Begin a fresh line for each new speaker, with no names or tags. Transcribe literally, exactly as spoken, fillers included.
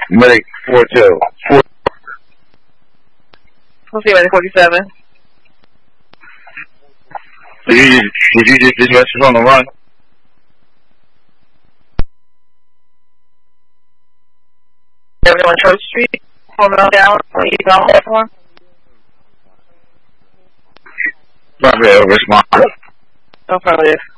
Medic four two. Four.
We'll see Medic forty-seven.
Did you, did you just dispatch us on the run?
Everyone, Church Street, four miles down, east bound platform.
Probably over respond.
No, affirmative.